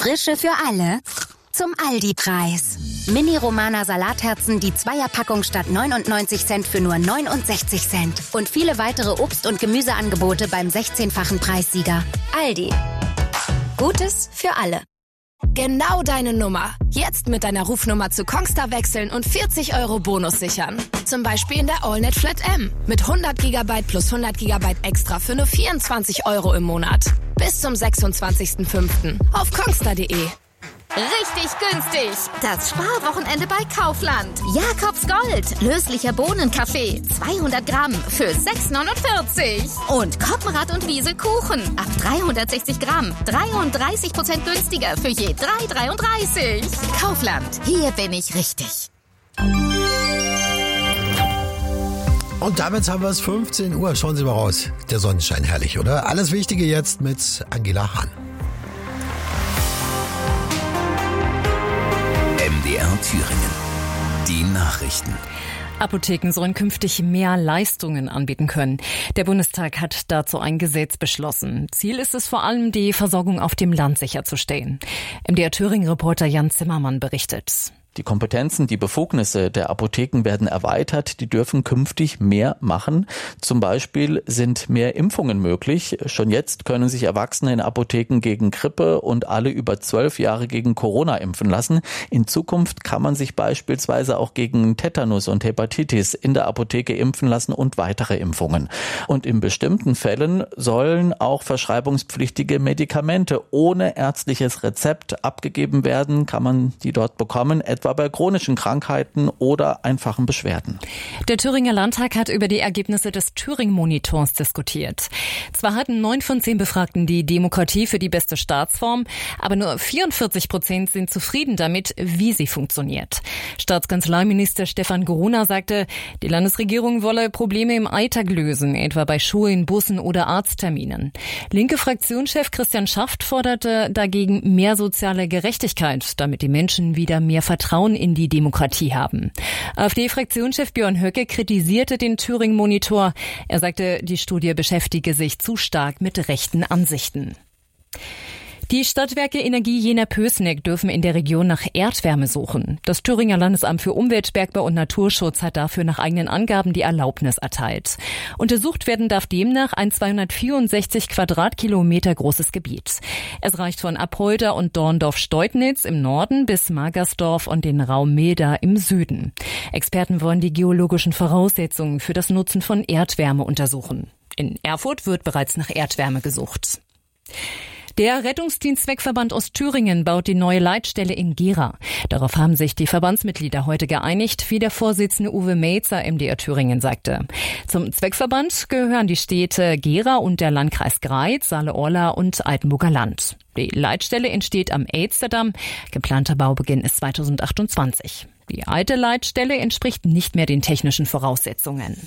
Frische für alle zum Aldi-Preis. Mini-Romana Salatherzen, die Zweierpackung statt 99 Cent für nur 69 Cent. Und viele weitere Obst- und Gemüseangebote beim 16-fachen Preissieger. Aldi. Gutes für alle. Genau deine Nummer. Jetzt mit deiner Rufnummer zu Kongstar wechseln und 40 € Bonus sichern. Zum Beispiel in der AllNet Flat M. Mit 100 GB plus 100 GB extra für nur 24 € im Monat. Bis zum 26.05. auf kongstar.de. Richtig günstig. Das Sparwochenende bei Kaufland. Jakobs Gold. Löslicher Bohnenkaffee. 200 Gramm für 6,49. Und Koppenrad und Wiese Kuchen. Ab 360 Gramm. 33% günstiger für je 3,33. Kaufland. Hier bin ich richtig. Und damit haben wir es 15 Uhr. Schauen Sie mal raus. Der Sonnenschein, herrlich, oder? Alles Wichtige jetzt mit Angela Hahn. MDR Thüringen. Die Nachrichten. Apotheken sollen künftig mehr Leistungen anbieten können. Der Bundestag hat dazu ein Gesetz beschlossen. Ziel ist es vor allem, die Versorgung auf dem Land sicherzustellen. MDR Thüringen-Reporter Jan Zimmermann berichtet. Die Kompetenzen, die Befugnisse der Apotheken werden erweitert. Die dürfen künftig mehr machen. Zum Beispiel sind mehr Impfungen möglich. Schon jetzt können sich Erwachsene in Apotheken gegen Grippe und alle über 12 Jahre gegen Corona impfen lassen. In Zukunft kann man sich beispielsweise auch gegen Tetanus und Hepatitis in der Apotheke impfen lassen und weitere Impfungen. Und in bestimmten Fällen sollen auch verschreibungspflichtige Medikamente ohne ärztliches Rezept abgegeben werden. Kann man die dort bekommen, etwa bei chronischen Krankheiten oder einfachen Beschwerden. Der Thüringer Landtag hat über die Ergebnisse des Thüringen-Monitors diskutiert. Zwar hatten 9 von 10 Befragten die Demokratie für die beste Staatsform, aber nur 44% sind zufrieden damit, wie sie funktioniert. Staatskanzleiminister Stefan Gruner sagte, die Landesregierung wolle Probleme im Alltag lösen, etwa bei Schulen, Bussen oder Arztterminen. Linke Fraktionschef Christian Schaft forderte dagegen mehr soziale Gerechtigkeit, damit die Menschen wieder mehr Vertrauen in die Demokratie haben. AfD-Fraktionschef Björn Höcke kritisierte den Thüringen-Monitor. Er sagte, die Studie beschäftige sich zu stark mit rechten Ansichten. Die Stadtwerke Energie Jena-Pößneck dürfen in der Region nach Erdwärme suchen. Das Thüringer Landesamt für Umwelt, Bergbau und Naturschutz hat dafür nach eigenen Angaben die Erlaubnis erteilt. Untersucht werden darf demnach ein 264 Quadratkilometer großes Gebiet. Es reicht von Apolda und Dorndorf-Steutnitz im Norden bis Magersdorf und den Raum Milda im Süden. Experten wollen die geologischen Voraussetzungen für das Nutzen von Erdwärme untersuchen. In Erfurt wird bereits nach Erdwärme gesucht. Der Rettungsdienstzweckverband Ostthüringen baut die neue Leitstelle in Gera. Darauf haben sich die Verbandsmitglieder heute geeinigt, wie der Vorsitzende Uwe Melzer MDR Thüringen sagte. Zum Zweckverband gehören die Städte Gera und der Landkreis Greiz, Saale-Orla und Altenburger Land. Die Leitstelle entsteht am Elsterdamm. Geplanter Baubeginn ist 2028. Die alte Leitstelle entspricht nicht mehr den technischen Voraussetzungen.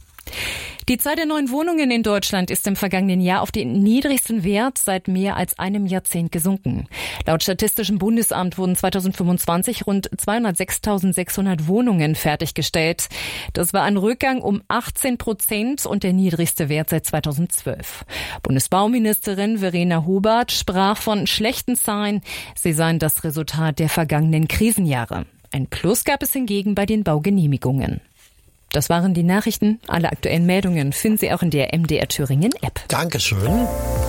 Die Zahl der neuen Wohnungen in Deutschland ist im vergangenen Jahr auf den niedrigsten Wert seit mehr als einem Jahrzehnt gesunken. Laut Statistischem Bundesamt wurden 2025 rund 206.600 Wohnungen fertiggestellt. Das war ein Rückgang um 18% und der niedrigste Wert seit 2012. Bundesbauministerin Verena Hubert sprach von schlechten Zahlen. Sie seien das Resultat der vergangenen Krisenjahre. Ein Plus gab es hingegen bei den Baugenehmigungen. Das waren die Nachrichten. Alle aktuellen Meldungen finden Sie auch in der MDR Thüringen App. Dankeschön.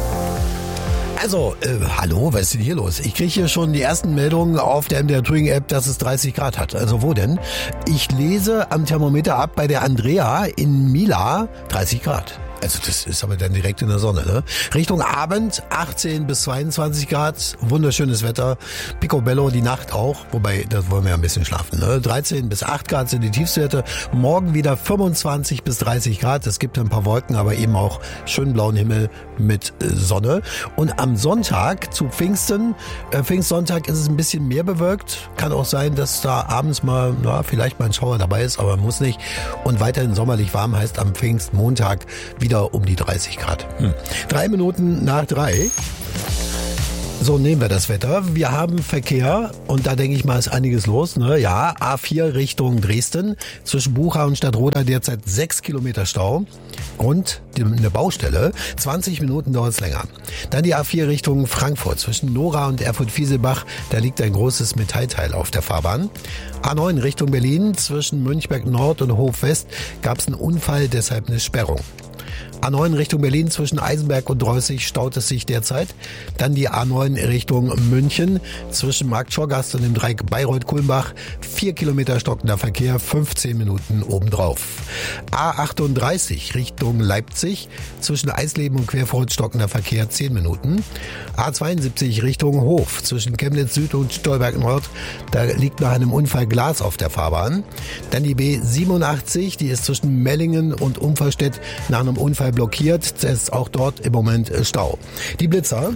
Also, hallo, was ist denn hier los? Ich kriege hier schon die ersten Meldungen auf der MDR Thüringen App, dass es 30 Grad hat. Also wo denn? Ich lese am Thermometer ab bei der Andrea in Mila 30 Grad. Also das ist aber dann direkt in der Sonne, ne? Richtung Abend 18 bis 22 Grad, wunderschönes Wetter, Picobello die Nacht auch, wobei, das wollen wir ja ein bisschen schlafen, ne? 13 bis 8 Grad sind die Tiefstwerte, morgen wieder 25 bis 30 Grad, es gibt ein paar Wolken, aber eben auch schön blauen Himmel mit Sonne. Und am Sonntag zu Pfingstsonntag ist es ein bisschen mehr bewölkt, kann auch sein, dass da abends mal, vielleicht mal ein Schauer dabei ist, aber muss nicht. Und weiterhin sommerlich warm heißt am Pfingstmontag wieder um die 30 Grad. 3 Minuten nach 3. So, nehmen wir das Wetter. Wir haben Verkehr und da denke ich mal, ist einiges los. Ne? Ja, A4 Richtung Dresden. Zwischen Bucha und Stadtroda derzeit 6 Kilometer Stau. Und eine Baustelle. 20 Minuten dauert es länger. Dann die A4 Richtung Frankfurt. Zwischen Nora und Erfurt-Fieselbach. Da liegt ein großes Metallteil auf der Fahrbahn. A9 Richtung Berlin. Zwischen Münchberg Nord und Hof West gab es einen Unfall, deshalb eine Sperrung. A9 Richtung Berlin zwischen Eisenberg und Dreußig staut es sich derzeit. Dann die A9 Richtung München zwischen Marktschorgast und dem Dreieck Bayreuth-Kulmbach. 4 Kilometer stockender Verkehr, 15 Minuten obendrauf. A38 Richtung Leipzig zwischen Eisleben und Querfurt stockender Verkehr, 10 Minuten. A72 Richtung Hof zwischen Chemnitz Süd und Stolberg Nord. Da liegt nach einem Unfall Glas auf der Fahrbahn. Dann die B87, die ist zwischen Mellingen und Umverstedt nach einem Unfall blockiert. Es ist auch dort im Moment Stau. Die Blitzer.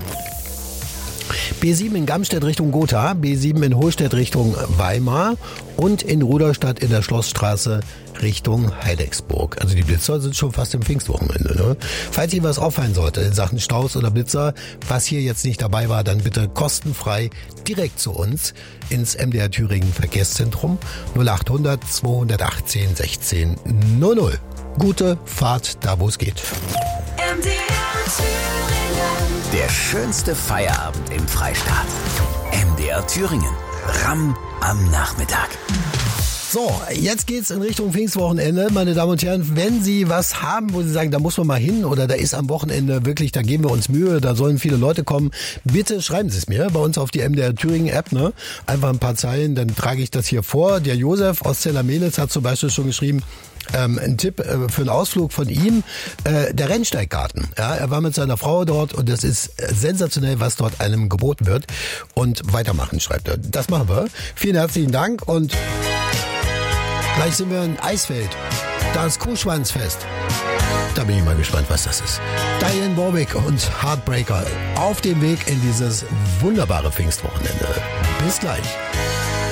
B7 in Gamstedt Richtung Gotha, B7 in Hohlstedt Richtung Weimar und in Ruderstadt in der Schlossstraße Richtung Heidecksburg. Also die Blitzer sind schon fast im Pfingstwochenende. Ne? Falls Ihnen was auffallen sollte in Sachen Staus oder Blitzer, was hier jetzt nicht dabei war, dann bitte kostenfrei direkt zu uns ins MDR Thüringen Verkehrszentrum 0800 218 16 00. Gute Fahrt da, wo es geht. MDR Thüringen. Der schönste Feierabend im Freistaat. MDR Thüringen. Ramm am Nachmittag. So, jetzt geht's in Richtung Pfingstwochenende. Meine Damen und Herren, wenn Sie was haben, wo Sie sagen, da muss man mal hin oder da ist am Wochenende wirklich, da geben wir uns Mühe, da sollen viele Leute kommen, bitte schreiben Sie es mir bei uns auf die MDR Thüringen App. Ne? Einfach ein paar Zeilen, dann trage ich das hier vor. Der Josef aus Zellermelitz hat zum Beispiel schon geschrieben, ein Tipp für einen Ausflug von ihm, der Rennsteiggarten. Ja, er war mit seiner Frau dort und das ist sensationell, was dort einem geboten wird. Und weitermachen, schreibt er. Das machen wir. Vielen herzlichen Dank und gleich sind wir in Eisfeld. Da ist Kuhschwanzfest. Da bin ich mal gespannt, was das ist. Diane Warwick und Heartbreaker auf dem Weg in dieses wunderbare Pfingstwochenende. Bis gleich.